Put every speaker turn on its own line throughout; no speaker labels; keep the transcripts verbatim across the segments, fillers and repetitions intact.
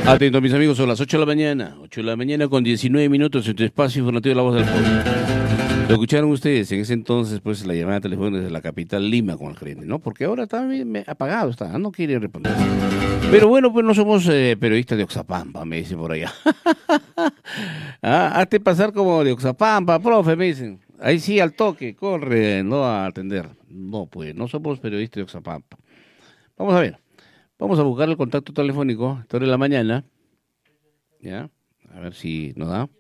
Atento, mis amigos, son las ocho de la mañana, ocho de la mañana con diecinueve minutos en tu espacio informativo de La Voz del Pueblo. Lo escucharon ustedes en ese entonces, pues, la llamada telefónica desde la capital Lima con el gerente, ¿no? Porque ahora está bien apagado, está, no quiere responder. Pero bueno, pues no somos eh, periodistas de Oxapampa, me dicen por allá. ah, hazte pasar como de Oxapampa, profe, me dicen. Ahí sí, al toque, corre, no a atender. No, pues, no somos periodistas de Oxapampa. Vamos a ver. Vamos a buscar el contacto telefónico, esta hora de la mañana. Ya, a ver si nos da.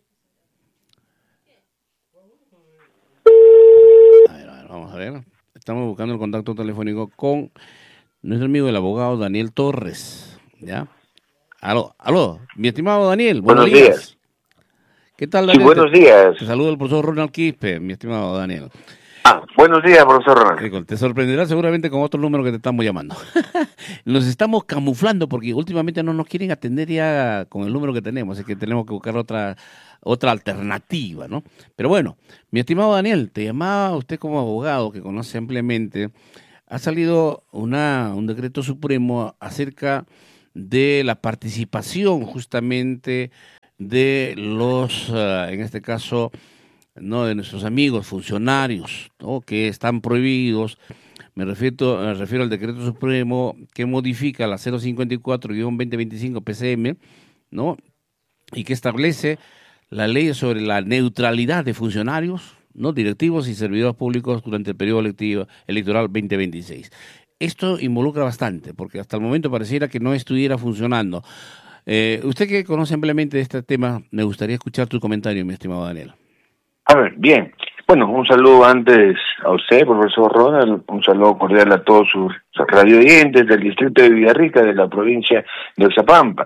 A ver, a ver, vamos a ver. Estamos buscando el contacto telefónico con nuestro amigo el abogado Daniel Torres. ¿Ya? Aló, aló, mi estimado Daniel, buenos, buenos días. días. ¿Qué tal, Daniel?
Sí, buenos días.
Te, te saluda el profesor Ronald Quispe, mi estimado Daniel.
Ah, buenos días, profesor Ronald.
Te sorprenderá seguramente con otro número que te estamos llamando. Nos estamos camuflando porque últimamente no nos quieren atender ya con el número que tenemos, así que tenemos que buscar otra otra alternativa, ¿no? Pero bueno, mi estimado Daniel, te llamaba usted como abogado que conoce ampliamente. Ha salido una un decreto supremo acerca de la participación justamente de los, uh, en este caso, no de nuestros amigos funcionarios, ¿no? Que están prohibidos. Me refiero, me refiero al decreto supremo que modifica la cero cincuenta y cuatro guión veinte veinticinco P C M, ¿no? Y que establece la ley sobre la neutralidad de funcionarios, ¿no? Directivos y servidores públicos durante el periodo electivo, electoral veinte veintiséis. Esto involucra bastante, porque hasta el momento pareciera que no estuviera funcionando. Eh, usted que conoce ampliamente de este tema, me gustaría escuchar tu comentario, mi estimado Daniel.
A ver, bien. Bueno, un saludo antes a usted, profesor Ronald, un saludo cordial a todos sus radio oyentes del distrito de Villarrica, de la provincia de Oxapampa.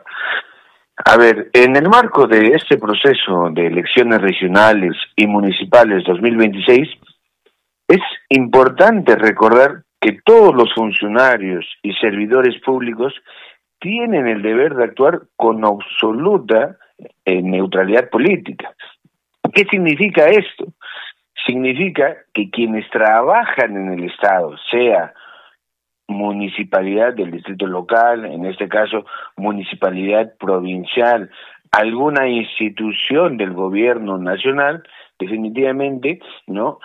A ver, en el marco de este proceso de elecciones regionales y municipales dos mil veintiséis, es importante recordar que todos los funcionarios y servidores públicos tienen el deber de actuar con absoluta eh, neutralidad política. ¿Qué significa esto? Significa que quienes trabajan en el Estado, sea municipalidad del distrito local, en este caso municipalidad provincial, alguna institución del gobierno nacional, definitivamente, ¿no?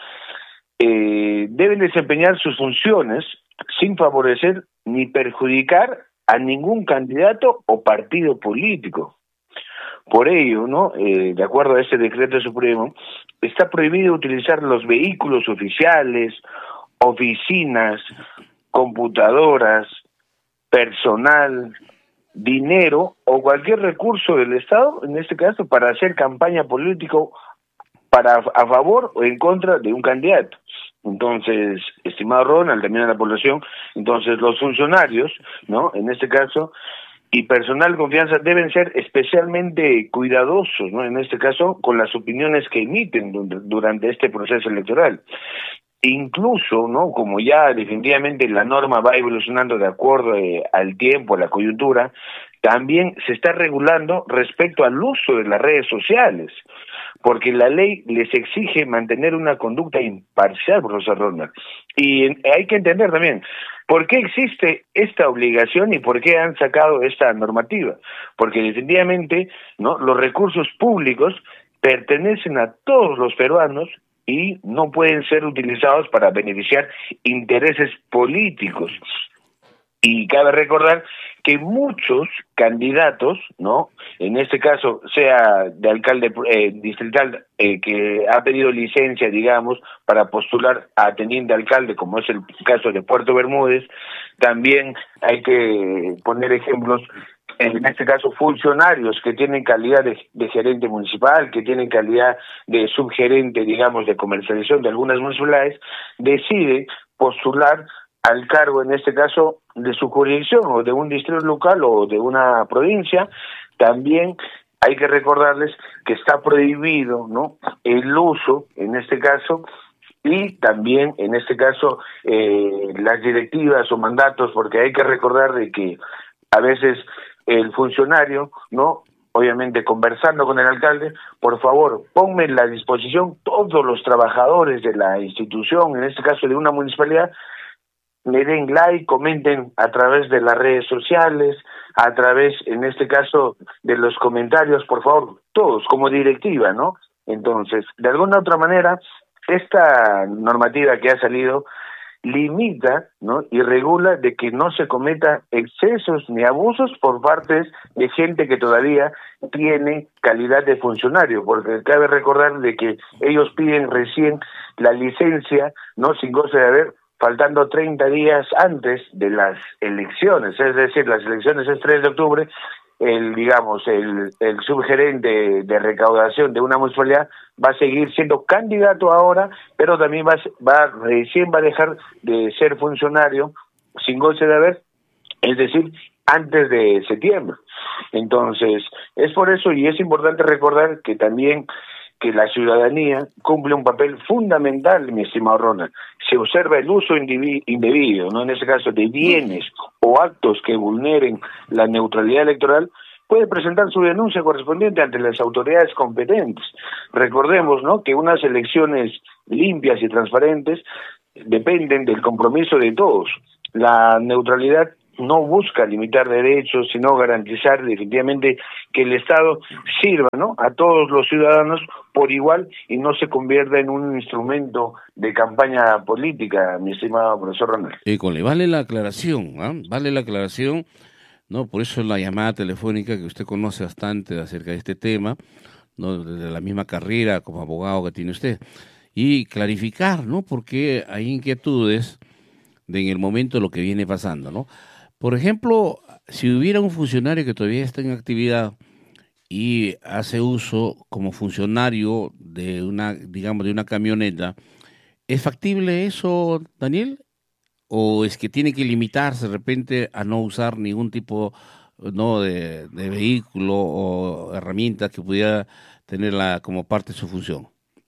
Eh, deben desempeñar sus funciones sin favorecer ni perjudicar a ningún candidato o partido político. Por ello, ¿no? Eh, de acuerdo a este decreto supremo, está prohibido utilizar los vehículos oficiales, oficinas, computadoras, personal, dinero o cualquier recurso del Estado, en este caso, para hacer campaña política para a favor o en contra de un candidato. Entonces, estimado Ronald, también a la población, entonces los funcionarios, ¿no? En este caso, y personal de confianza deben ser especialmente cuidadosos, ¿no? En este caso, con las opiniones que emiten durante este proceso electoral. Incluso, ¿no? Como ya definitivamente la norma va evolucionando de acuerdo eh, al tiempo, a la coyuntura, también se está regulando respecto al uso de las redes sociales, porque la ley les exige mantener una conducta imparcial, profesor Ronald. Y hay que entender también, ¿por qué existe esta obligación y por qué han sacado esta normativa? Porque definitivamente, ¿no? Los recursos públicos pertenecen a todos los peruanos y no pueden ser utilizados para beneficiar intereses políticos. Y cabe recordar que muchos candidatos, ¿no? En este caso, sea de alcalde eh, distrital eh, que ha pedido licencia, digamos, para postular a teniente alcalde, como es el caso de Puerto Bermúdez, también hay que poner ejemplos, en este caso funcionarios que tienen calidad de, de gerente municipal, que tienen calidad de subgerente, digamos, de comercialización de algunas municipalidades, deciden postular al cargo, en este caso, de su jurisdicción o de un distrito local o de una provincia. También hay que recordarles que está prohibido, ¿no?, el uso, en este caso, y también, en este caso, eh, las directivas o mandatos, porque hay que recordar de que a veces el funcionario, ¿no?, obviamente conversando con el alcalde, por favor, ponme en la disposición todos los trabajadores de la institución, en este caso de una municipalidad, le den like, comenten a través de las redes sociales, a través, en este caso, de los comentarios, por favor, todos, como directiva, ¿no? Entonces, de alguna otra manera, esta normativa que ha salido limita, ¿no?, y regula de que no se cometa excesos ni abusos por partes de gente que todavía tiene calidad de funcionario, porque cabe recordar de que ellos piden recién la licencia, ¿no?, sin goce de haber, faltando treinta días antes de las elecciones, es decir, las elecciones es tres de octubre, el, digamos, el, el subgerente de recaudación de una municipalidad va a seguir siendo candidato ahora, pero también va, va recién va a dejar de ser funcionario sin goce de haber, es decir, antes de septiembre. Entonces, es por eso, y es importante recordar que también que la ciudadanía cumple un papel fundamental, mi estimado Ronald. Se observa el uso indebido, ¿no?, en ese caso, de bienes o actos que vulneren la neutralidad electoral, puede presentar su denuncia correspondiente ante las autoridades competentes. Recordemos, ¿no?, que unas elecciones limpias y transparentes dependen del compromiso de todos. La neutralidad no busca limitar derechos, sino garantizar definitivamente que el Estado sirva, ¿no?, a todos los ciudadanos por igual y no se convierta en un instrumento de campaña política, mi estimado profesor Ronald.
École, vale la aclaración, ¿eh? Vale la aclaración, ¿no? Por eso la llamada telefónica que usted conoce bastante acerca de este tema, ¿no?, de la misma carrera como abogado que tiene usted, y clarificar, ¿no?, porque hay inquietudes de en el momento de lo que viene pasando, ¿no? Por ejemplo, si hubiera un funcionario que todavía está en actividad y hace uso como funcionario de una, digamos, de una camioneta, ¿es factible eso, Daniel? ¿O es que tiene que limitarse de repente a no usar ningún tipo, no, de, de vehículo o herramienta que pudiera tenerla como parte de su función?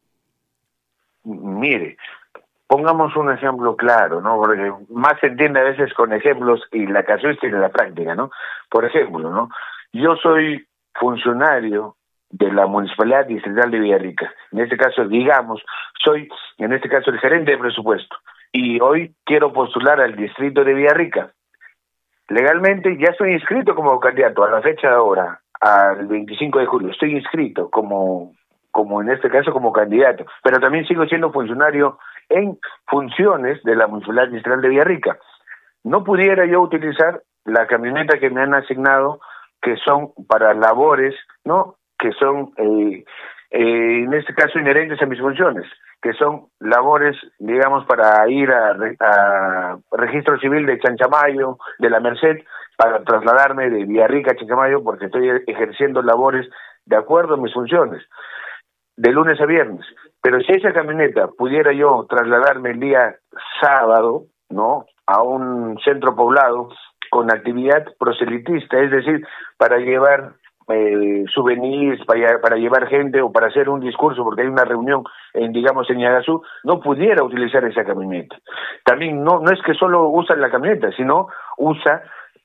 Mire, pongamos un ejemplo claro, ¿no?, porque más se entiende a veces con ejemplos y la casuística y la práctica, ¿no? Por ejemplo, ¿no?, yo soy funcionario de la Municipalidad Distrital de Villarrica. En este caso, digamos, soy, en este caso, el gerente de presupuesto. Y hoy quiero postular al distrito de Villarrica. Legalmente ya estoy inscrito como candidato a la fecha de ahora, al veinticinco de julio. Estoy inscrito como, como en este caso, como candidato. Pero también sigo siendo funcionario en funciones de la Municipalidad Distrital de Villarrica. No pudiera yo utilizar la camioneta que me han asignado, que son para labores, ¿no?, que son, eh, eh, en este caso, inherentes a mis funciones, que son labores, digamos, para ir a, a registro civil de Chanchamayo, de la Merced, para trasladarme de Villarrica a Chanchamayo, porque estoy ejerciendo labores de acuerdo a mis funciones, de lunes a viernes. Pero si esa camioneta pudiera yo trasladarme el día sábado, ¿no?, a un centro poblado con actividad proselitista, es decir, para llevar eh, souvenirs, para, para llevar gente o para hacer un discurso, porque hay una reunión, en, digamos, en Ñagazú, no pudiera utilizar esa camioneta. También no, no es que solo usa la camioneta, sino usa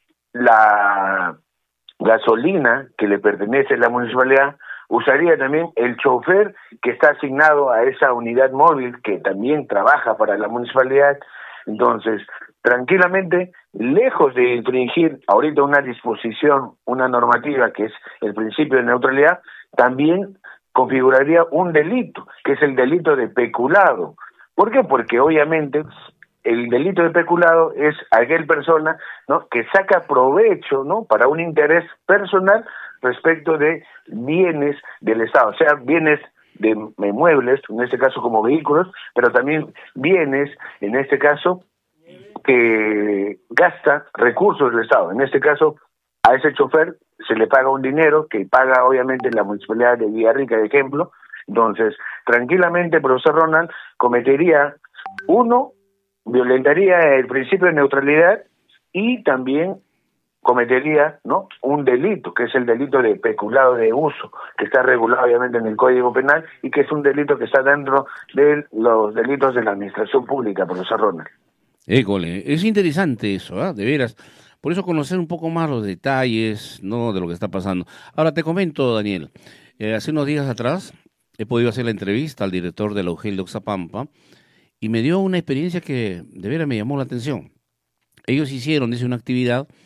la gasolina que le pertenece a la municipalidad, usaría también el chofer que está asignado a esa unidad móvil que también trabaja para la municipalidad. Entonces, tranquilamente, lejos de infringir ahorita una disposición, una normativa que es el principio de neutralidad, también configuraría un delito, que es el delito de peculado. ¿Por qué? Porque obviamente el delito de peculado es aquel persona, ¿no?, que saca provecho, ¿no?, para un interés personal respecto de bienes del Estado, o sea, bienes de, de muebles, en este caso como vehículos, pero también bienes, en este caso, que gasta recursos del Estado. En este caso, a ese chofer se le paga un dinero que paga obviamente la Municipalidad de Villarrica, de ejemplo. Entonces, tranquilamente, profesor Ronald, cometería, uno, violentaría el principio de neutralidad y también cometería, ¿no?, un delito, que es el delito de peculado de uso, que está regulado obviamente en el Código Penal y que es un delito que está dentro de los delitos de la administración pública, profesor Ronald.
École, es interesante eso, ¿eh?, de veras. Por eso conocer un poco más los detalles, ¿no?, de lo que está pasando. Ahora te comento, Daniel, eh, hace unos días atrás he podido hacer la entrevista al director de la U G E L de Oxapampa y me dio una experiencia que de veras me llamó la atención. Ellos hicieron, dice, una actividad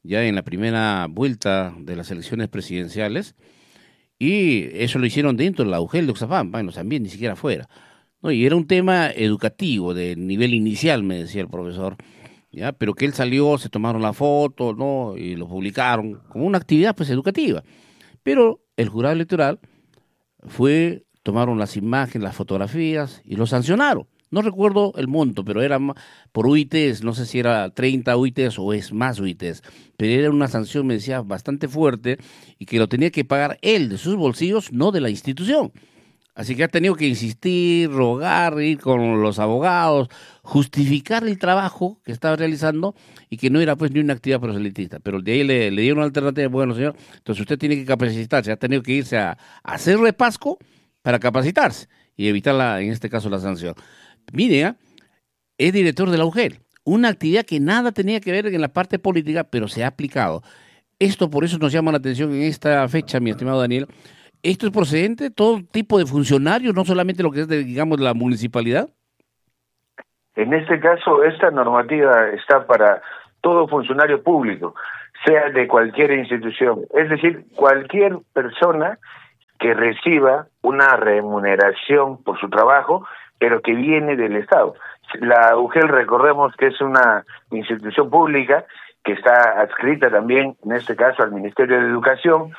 ya en la primera vuelta de las elecciones presidenciales, y eso lo hicieron dentro de la U G E L de Oxapam, bueno, también ni siquiera afuera, ¿no? Y era un tema educativo de nivel inicial, me decía el profesor, ya, pero que él salió, se tomaron la foto, ¿no? Y lo publicaron como una actividad pues educativa. Pero el jurado electoral fue, tomaron las imágenes, las fotografías y lo sancionaron. No recuerdo el monto, pero era por U I Ts, no sé si era treinta U I Ts o es más U I Ts, pero era una sanción, me decía, bastante fuerte y que lo tenía que pagar él de sus bolsillos, no de la institución. Así que ha tenido que insistir, rogar, ir con los abogados, justificar el trabajo que estaba realizando y que no era pues ni una actividad proselitista. Pero de ahí le, le dieron una alternativa, bueno señor, entonces usted tiene que capacitarse, ha tenido que irse a, a hacer repasco para capacitarse y evitar, la, en este caso, la sanción. Mire, ¿eh? Es director de la U G E L, una actividad que nada tenía que ver en la parte política, pero se ha aplicado. Esto por eso nos llama la atención en esta fecha, mi estimado Daniel. ¿Esto es procedente de todo tipo de funcionarios, no solamente lo que es de, digamos, la municipalidad?
En este caso, esta normativa está para todo funcionario público, sea de cualquier institución, es decir, cualquier persona que reciba una remuneración por su trabajo, pero que viene del Estado. La U G E L, recordemos que es una institución pública que está adscrita también, en este caso, al Ministerio de Educación,